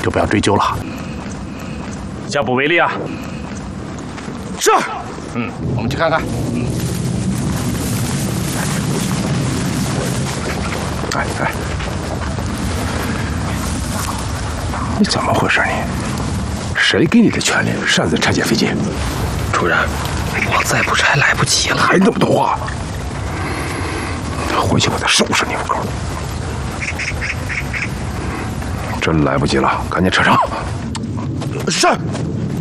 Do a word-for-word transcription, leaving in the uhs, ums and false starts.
就不要追究了。下不为例啊！ 是。 嗯，我们去看看。哎哎，你怎么回事你？谁给你的权利擅自拆解飞机？ 主任，我再不拆来不及了。 还那么多话？回去我再收拾你不够。真来不及了，赶紧撤场。 是。